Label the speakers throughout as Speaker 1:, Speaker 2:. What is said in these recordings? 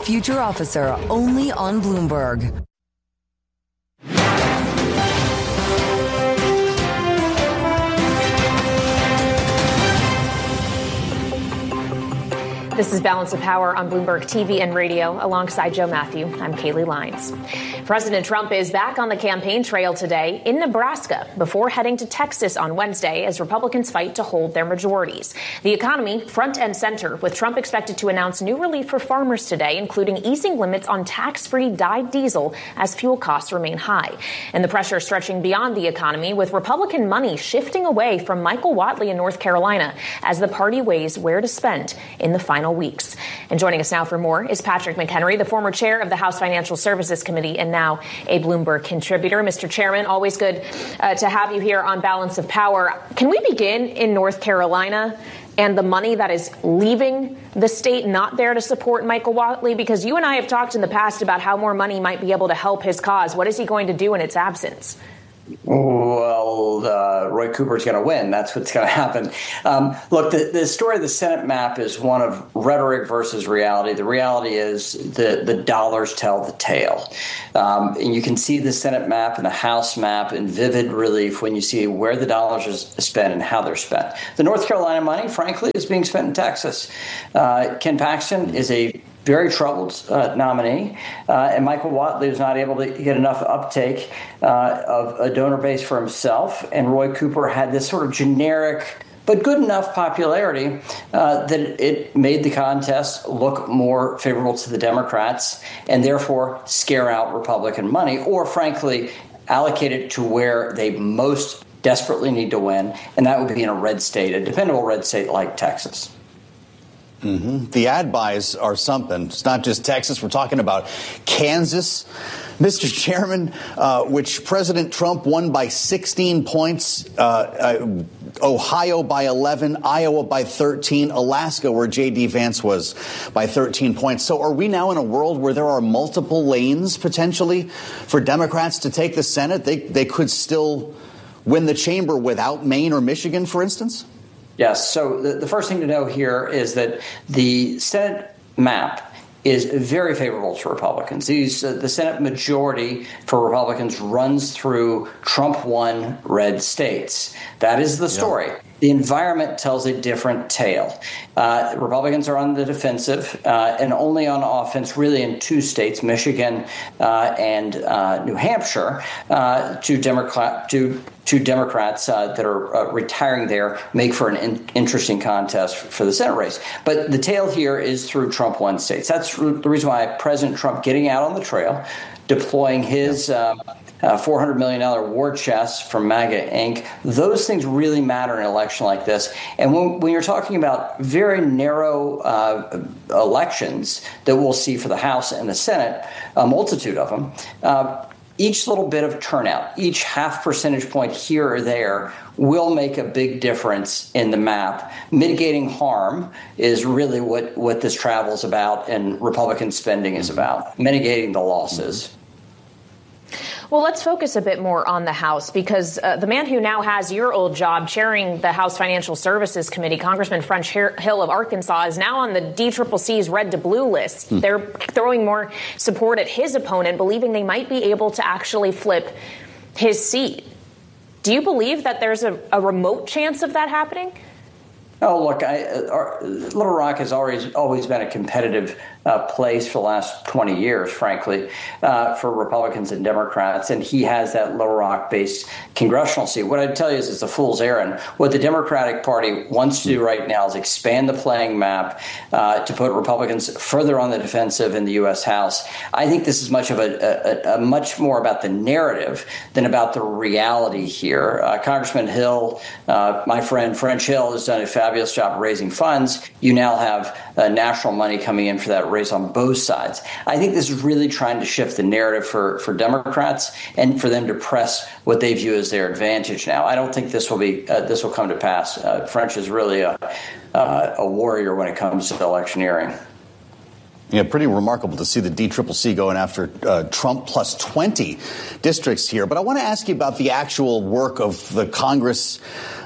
Speaker 1: Future Officer, only on Bloomberg.
Speaker 2: This is Balance of Power on Bloomberg TV and radio. Alongside Joe Matthew, I'm Kaylee Lyons. President Trump is back on the campaign trail today in Nebraska before heading to Texas on Wednesday as Republicans fight to hold their majorities. The economy front and center, with Trump expected to announce new relief for farmers today, including easing limits on tax-free dyed diesel as fuel costs remain high. And the pressure stretching beyond the economy, with Republican money shifting away from Michael Whatley in North Carolina as the party weighs where to spend in the final weeks. And joining us now for more is Patrick McHenry, the former chair of the House Financial Services Committee and now a Bloomberg contributor. Mr. Chairman, always good to have you here on Balance of Power. Can we begin in North Carolina and the money that is leaving the state not there to support Michael Whatley? Because you and I have talked in the past about how more money might be able to help his cause. What is he going to do in its absence?
Speaker 3: Well, Roy Cooper's going to win. That's what's going to happen. Look, the story of the Senate map is one of rhetoric versus reality. The reality is the dollars tell the tale. And you can see the Senate map and the House map in vivid relief when you see where the dollars are spent and how they're spent. The North Carolina money, frankly, is being spent in Texas. Ken Paxton is a very troubled nominee, and Michael Whatley was not able to get enough uptake of a donor base for himself, and Roy Cooper had this sort of generic but good enough popularity that it made the contest look more favorable to the Democrats and therefore scare out Republican money, or frankly, allocate it to where they most desperately need to win, and that would be in a red state, a dependable red state like Texas.
Speaker 4: Mm-hmm. The ad buys are something. It's not just Texas. We're talking about Kansas, Mr. Chairman, which President Trump won by 16 points, Ohio by 11, Iowa by 13, Alaska, where J.D. Vance was, by 13 points. So are we now in a world where there are multiple lanes potentially for Democrats to take the Senate? They could still win the chamber without Maine or Michigan, for instance?
Speaker 3: Yes. So the first thing to know here is that the Senate map is very favorable to Republicans. The Senate majority for Republicans runs through Trump-won red states. That is the story. Yeah. The environment tells a different tale. Republicans are on the defensive and only on offense really in two states, Michigan and New Hampshire, two Democrats that are retiring there make for an interesting contest for the Senate race. But the tale here is through Trump-won states. That's the reason why President Trump getting out on the trail, deploying his $400 million war chest from MAGA Inc. Those things really matter in an election like this. And when you're talking about very narrow elections that we'll see for the House and the Senate, a multitude of them, each little bit of turnout, each half percentage point here or there will make a big difference in the map. Mitigating harm is really what this travel is about and Republican spending is about, mitigating the losses.
Speaker 2: Well, let's focus a bit more on the House, because the man who now has your old job chairing the House Financial Services Committee, Congressman French Hill of Arkansas, is now on the DCCC's red to blue list. They're throwing more support at his opponent, believing they might be able to actually flip his seat. Do you believe that there's a remote chance of that happening?
Speaker 3: Oh, look, Little Rock has always been a competitive place for the last 20 years, frankly, for Republicans and Democrats. And he has that Little Rock-based congressional seat. What I'd tell you is it's a fool's errand. What the Democratic Party wants to do right now is expand the playing map to put Republicans further on the defensive in the U.S. House. I think this is much more about the narrative than about the reality here. Congressman Hill, my friend French Hill, has done a fabulous job raising funds. You now have national money coming in for that race on both sides. I think this is really trying to shift the narrative for Democrats and for them to press what they view as their advantage now. I don't think this will come to pass. French is really a warrior when it comes to electioneering.
Speaker 4: Yeah, pretty remarkable to see the DCCC going after Trump plus 20 districts here. But I want to ask you about the actual work of the Congress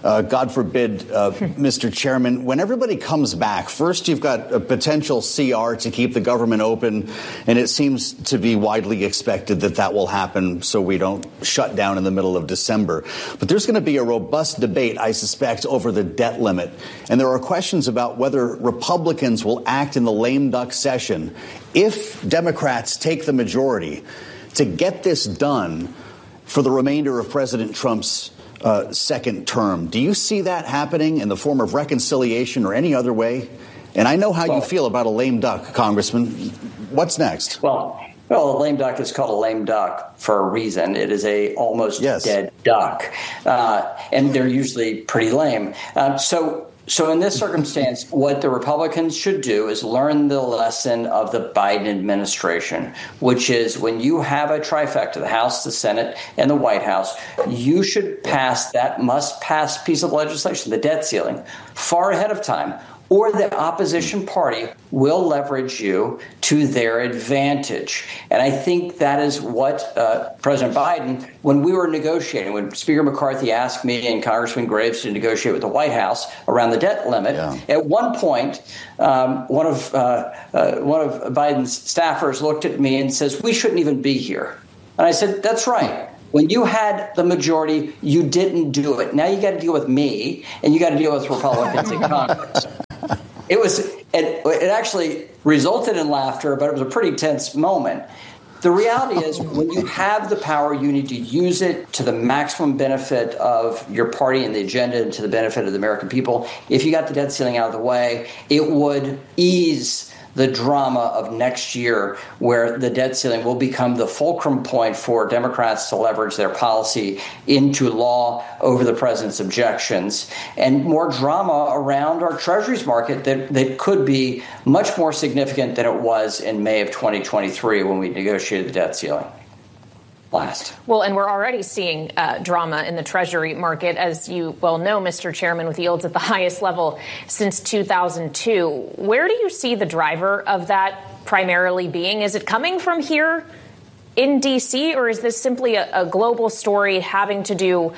Speaker 4: God forbid, Mr. Chairman, when everybody comes back, first you've got a potential CR to keep the government open, and it seems to be widely expected that that will happen so we don't shut down in the middle of December. But there's going to be a robust debate, I suspect, over the debt limit. And there are questions about whether Republicans will act in the lame duck session if Democrats take the majority to get this done for the remainder of President Trump's second term. Do you see that happening in the form of reconciliation or any other way? And I know how you feel about a lame duck, Congressman. What's next?
Speaker 3: Well, a lame duck is called a lame duck for a reason. It is a almost dead duck, and they're usually pretty lame. So in this circumstance, what the Republicans should do is learn the lesson of the Biden administration, which is when you have a trifecta, the House, the Senate, and the White House, you should pass that must-pass piece of legislation, the debt ceiling, far ahead of time, or the opposition party will leverage you to their advantage. And I think that is what President Biden, when we were negotiating, when Speaker McCarthy asked me and Congressman Graves to negotiate with the White House around the debt limit, at one point, one of Biden's staffers looked at me and says, "We shouldn't even be here." And I said, "That's right. When you had the majority, you didn't do it. Now you got to deal with me, and you got to deal with Republicans in Congress." It actually resulted in laughter, but it was a pretty tense moment. The reality is, when you have the power, you need to use it to the maximum benefit of your party and the agenda and to the benefit of the American people. If you got the debt ceiling out of the way, it would ease the drama of next year, where the debt ceiling will become the fulcrum point for Democrats to leverage their policy into law over the president's objections, and more drama around our treasuries market that could be much more significant than it was in May of 2023 when we negotiated the debt ceiling last.
Speaker 2: Well, and we're already seeing drama in the Treasury market, as you well know, Mr. Chairman, with yields at the highest level since 2002. Where do you see the driver of that primarily being? Is it coming from here in D.C., or is this simply a global story having to do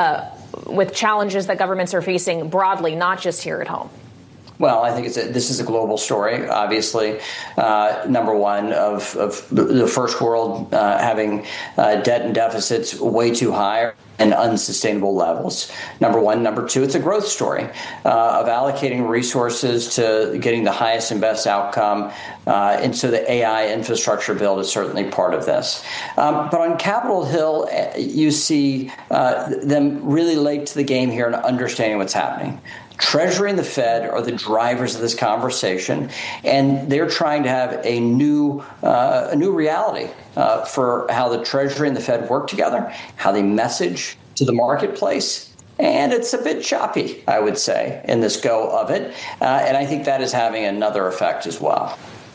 Speaker 2: with challenges that governments are facing broadly, not just here at home?
Speaker 3: Well, I think this is a global story. Obviously, number one, of the first world having debt and deficits way too high and unsustainable levels. Number one. Number two, it's a growth story of allocating resources to getting the highest and best outcome. And so the AI infrastructure bill is certainly part of this. But on Capitol Hill, you see them really late to the game here and understanding what's happening. Treasury and the Fed are the drivers of this conversation, and they're trying to have a new reality for how the Treasury and the Fed work together, how they message to the marketplace. And it's a bit choppy, I would say, in this go of it. And I think that is having another effect as well.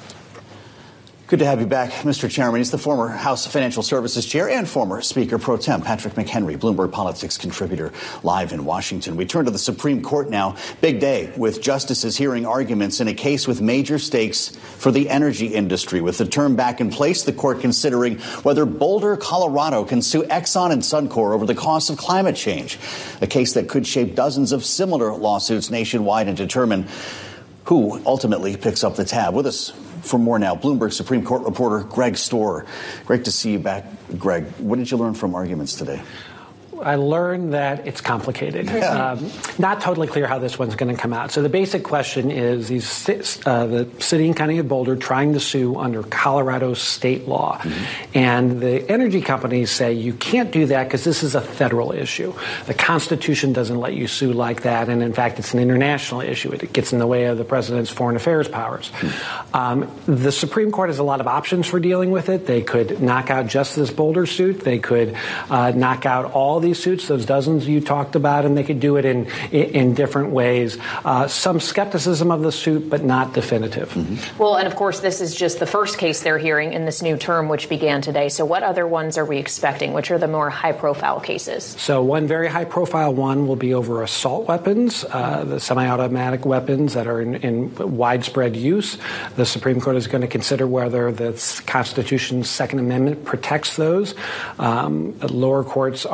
Speaker 4: Good to have you back, Mr. Chairman. He's the former House Financial Services Chair and former Speaker Pro Tem, Patrick McHenry, Bloomberg Politics contributor, live in Washington. We turn to the Supreme Court now. Big day with justices hearing arguments in a case with major stakes for the energy industry. With the term back in place, the court considering whether Boulder, Colorado can sue Exxon and Suncor over the cost of climate change, a case that could shape dozens of similar lawsuits nationwide and determine who ultimately picks up the tab. With us for more now, Bloomberg Supreme Court reporter Greg Stohr. Great to see you back, Greg. What did you learn from arguments today?
Speaker 5: I learned that it's complicated. Not totally clear how this one's going to come out. So the basic question is the city and county of Boulder trying to sue under Colorado state law. Mm-hmm. And the energy companies say you can't do that because this is a federal issue. The Constitution doesn't let you sue like that. And in fact, it's an international issue. It gets in the way of the president's foreign affairs powers. Mm-hmm. The Supreme Court has a lot of options for dealing with it. They could knock out just this Boulder suit. They could knock out all these suits, those dozens you talked about, and they could do it in different ways. Some skepticism of the suit, but not definitive. Mm-hmm.
Speaker 2: Well, and of course, this is just the first case they're hearing in this new term, which began today. So what other ones are we expecting? Which are the more high-profile cases? So
Speaker 5: one very high-profile one will be over assault weapons, the semi-automatic weapons that are in widespread use. The Supreme Court is going to consider whether the Constitution's Second Amendment protects those. Lower courts are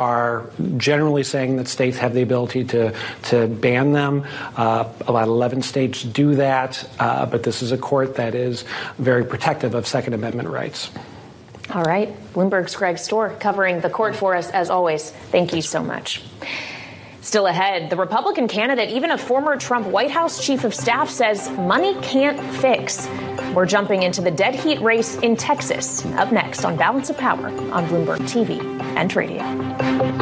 Speaker 5: are generally saying that states have the ability to ban them. About 11 states do that, but this is a court that is very protective of Second Amendment rights.
Speaker 2: All right. Bloomberg's Greg Stohr covering the court for us, as always. Thank you so much. Still ahead, the Republican candidate, even a former Trump White House chief of staff, says money can't fix. We're jumping into the dead heat race in Texas. Up next on Balance of Power on Bloomberg TV and Radio.